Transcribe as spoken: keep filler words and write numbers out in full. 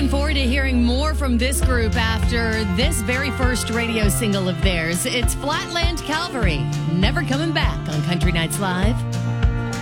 looking forward to hearing more from this group after this very first radio single of theirs. It's Flatland Calvary, Never Coming Back on Country Nights Live.